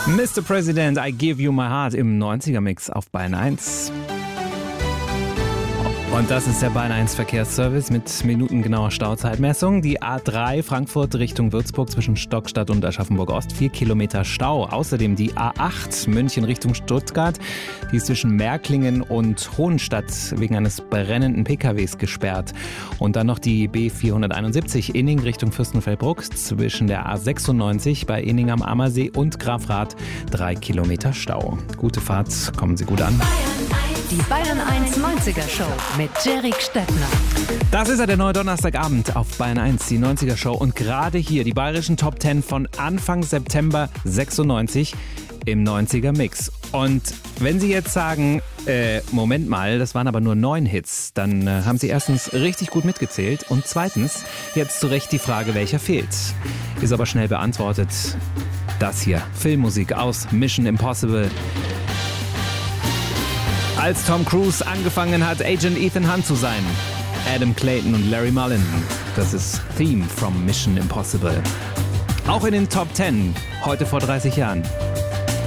Mr. President, I Give You My Heart im 90er-Mix auf Bayern 1. Und das ist der Bayern 1 Verkehrsservice mit minutengenauer Stauzeitmessung. Die A3 Frankfurt Richtung Würzburg zwischen Stockstadt und Aschaffenburg-Ost, 4 Kilometer Stau. Außerdem die A8 München Richtung Stuttgart, die ist zwischen Märklingen und Hohenstadt wegen eines brennenden PKWs gesperrt. Und dann noch die B471 Inning Richtung Fürstenfeldbruck zwischen der A96 bei Inning am Ammersee und Grafrath, 3 Kilometer Stau. Gute Fahrt, kommen Sie gut an. Die Bayern 1 90er Show mit Jerry Stettner. Das ist ja der neue Donnerstagabend auf Bayern 1, die 90er Show. Und gerade hier die bayerischen Top 10 von Anfang September 96 im 90er Mix. Und wenn Sie jetzt sagen, Moment mal, das waren aber nur 9 Hits, dann haben Sie erstens richtig gut mitgezählt und zweitens jetzt zu Recht die Frage, welcher fehlt. Ist aber schnell beantwortet. Das hier, Filmmusik aus Mission Impossible. Als Tom Cruise angefangen hat, Agent Ethan Hunt zu sein. Adam Clayton und Larry Mullen. Das ist Theme from Mission Impossible. Auch in den Top 10, heute vor 30 Jahren.